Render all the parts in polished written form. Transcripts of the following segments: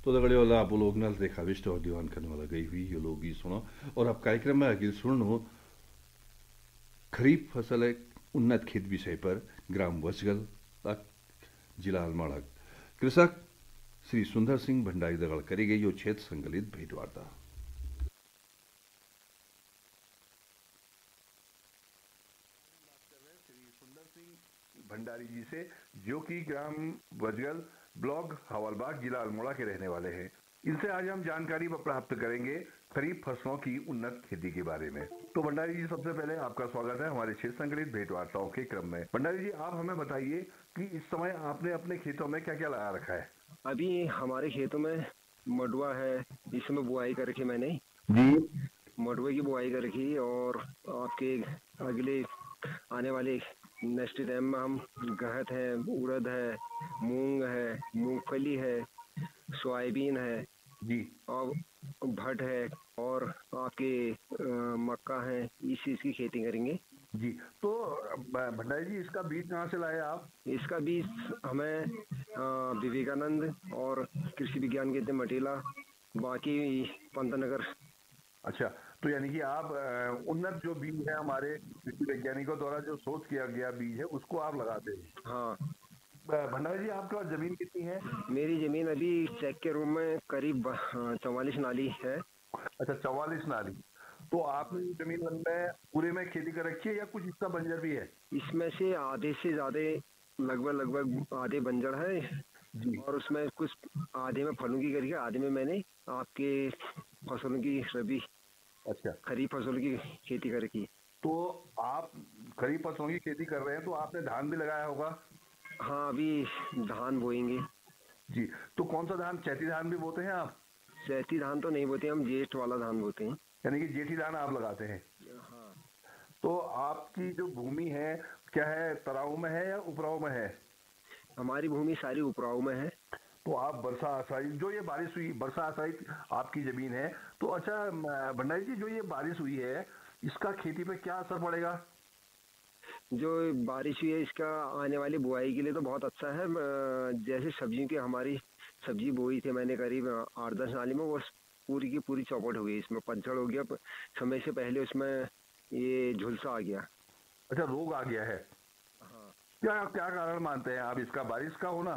सोदगड़ेवाला आप लोग नल देखा विष्ट और दीवान करने वाला गई हुई ये लोग गीत सुनो। और अब कार्यक्रम में अगिल सुनो खरीफ फसल एक उन्नत खेत विषय पर ग्राम वचगल जिला अल्मोड़ा कृषक श्री सुंदर सिंह भंडारी दगड़ करी गई यो क्षेत्र संकलित भेंटवार्ता। भंडारी जी से, जो कि ग्राम वजगल ब्लॉक हवालबाग जिला अल्मोड़ा के रहने वाले हैं। इनसे आज हम जानकारी प्राप्त करेंगे खरीफ फसलों की उन्नत खेती के बारे में। तो भंडारी जी, सबसे पहले आपका स्वागत है हमारे क्षेत्र संकलित भेंटवार्ताओं के क्रम में। भंडारी जी, आप हमें बताइए कि इस समय आपने अपने खेतों में क्या क्या लगा रखा है। अभी हमारे खेतों में मडुआ है, इसमें बुआई कर रखी मैंने जी। मडुए की बुआई कर रखी। और आपके अगले आने वाले नेक्स्ट टाइम में हम गहत है, उड़द है, मूंग है, मूंगफली है, सोयाबीन है जी। और भट है और आपके मक्का है, इस चीज की खेती करेंगे। जी। तो भंडारी जी, इसका बीज कहाँ से लाए आप। इसका बीज हमें विवेकानंद और कृषि विज्ञान केंद्र मटेला, बाकी पंतनगर। अच्छा, तो यानी कि आप उन्नत जो बीज है हमारे कृषि वैज्ञानिकों द्वारा जो शोध किया गया बीज है उसको आप लगाते हैं। हाँ। भंडारी जी, आपका जमीन कितनी है। मेरी जमीन अभी चेक के रूम में करीब 44 नाली है। अच्छा, 44 नाली। तो आपने जमीन में पूरे में खेती कर रखी है या कुछ हिस्सा बंजर भी है। इसमें से आधे से ज्यादा लगभग आधे बंजर है जी। और उसमें कुछ आधे में फलों की करके, आधे में मैंने आपके फसलों की रबी अच्छा, खरीफ फसलों की खेती कर रखी। तो आप खरीफ फसलों की खेती कर रहे हैं तो आपने धान भी लगाया होगा। हाँ, अभी धान बोएंगे। जी। तो कौन सा धान, चैती धान भी बोते हैं आप। चैती धान तो नहीं बोते, हम ज्येष्ठ वाला धान बोते हैं। यानी कि जेठी धान आप लगाते हैं। हाँ। तो आपकी जो भूमि है क्या है, तराऊ में है या उपराऊ में है। हमारी भूमि सारी उपराऊ में है। तो आप वर्षा आश्रित, जो ये बारिश हुई वर्षा आश्रित आपकी जमीन है। तो अच्छा भंडारी जी, जो ये बारिश हुई है इसका खेती पे क्या असर पड़ेगा। जो बारिश हुई है इसका आने वाली बुआई के लिए तो बहुत अच्छा है। जैसे सब्जियों की हमारी सब्जी बोई थी मैंने करीब 8-10 नाली में, वो पूरी की पूरी चौपट हो गई, इसमें पतझड़ हो गया। समय से पहले उसमें ये झुलसा आ गया। अच्छा, रोग आ गया है। हाँ। क्या क्या कारण मानते हैं आप इसका, बारिश का होना।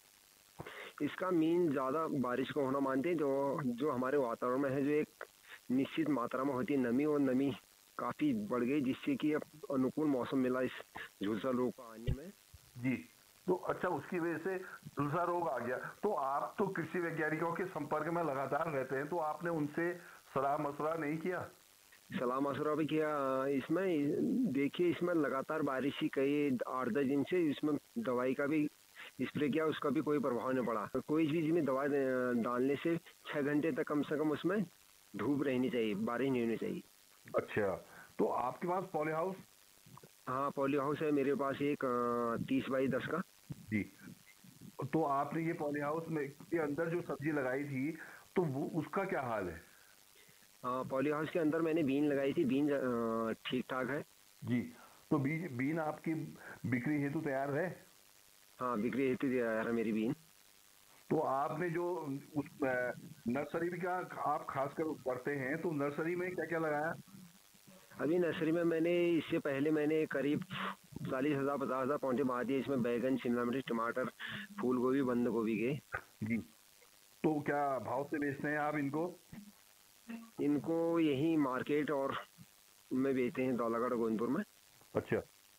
इसका मीन ज्यादा बारिश का होना मानते हैं। जो जो हमारे वातावरण में है, जो एक निश्चित मात्रा में होती है नमी, और नमी काफी बढ़ गई, जिससे कि अब अनुकूल मौसम मिला इस झुलसा रोग को आने में। जी। तो अच्छा, उसकी वजह से दूसरा रोग आ गया। तो आप तो कृषि वैज्ञानिकों के संपर्क में लगातार रहते हैं, तो आपने उनसे सलाह मशवरा नहीं किया। सलाह मशवरा भी किया। इसमें देखिए, इसमें लगातार बारिश ही कई 8-10 दिन से, इसमें दवाई का भी स्प्रे किया, उसका भी कोई प्रभाव नहीं पड़ा। कोई चीज में दवा डालने से 6 घंटे तक कम से कम उसमें धूप रहनी चाहिए, बारिश नहीं होनी चाहिए। अच्छा, तो आपके पास पॉली हाउस। हाँ, पॉली हाउस है मेरे पास एक 30 बाई 10 का। जी। तो आपने ये पॉली हाउस में के अंदर जो सब्जी लगाई थी, तो वो उसका क्या हाल है। हाँ, पॉली हाउस के अंदर मैंने बीन लगाई थी, बीन ठीक ठाक है। जी। तो बीन आपकी बिक्री हेतु तैयार है। हाँ, बिक्री हेतु तैयार है मेरी बीन। तो आपने जो उस नर्सरी भी का आप खासकर करते हैं, तो नर्सरी में क्या क्या लगाया। अभी नर्सरी में मैंने इससे पहले मैंने करीब 40,000 50,000 पौधे बना दिए। इसमें बैगन, शिमला मिर्च, टमाटर, फूल गोभी, बंद गोभी के। जी। तो क्या भाव से बेचते हैं आप इनको। इनको यही मार्केट और में बेचते हैं, दौलागढ़ गोविंदपुर में। अच्छा,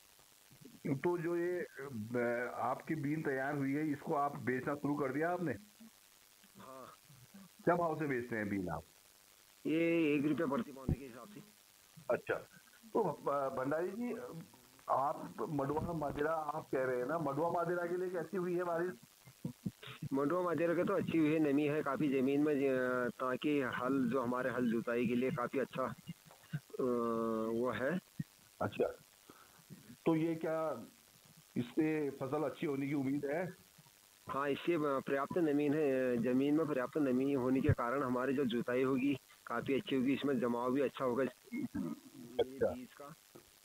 तो जो ये आपकी बीन तैयार हुई है, इसको आप बेचना शुरू कर दिया आपने। हाँ। क्या भाव से बेचते हैं बीन आप। ये 1 रुपया प्रति पौधे के हिसाब से। अच्छा, तो भंडारी जी, आप मडुआ माजरा आप कह रहे हैं ना, मडुआ माजरा के लिए कैसी हुई है बारिश। मंडुआ माजरा के तो अच्छी हुई है, नमी है काफी जमीन में, ताकि हल जो हमारे हल जुताई के लिए काफी अच्छा वो है। अच्छा, तो ये क्या इससे फसल अच्छी होने की उम्मीद है। हाँ, इससे पर्याप्त नमी है, जमीन में पर्याप्त नमी होने के कारण हमारी जो जुताई होगी काफी अच्छी होगी, इसमें जमाव भी अच्छा होगा मेरे अच्छा, बीज का।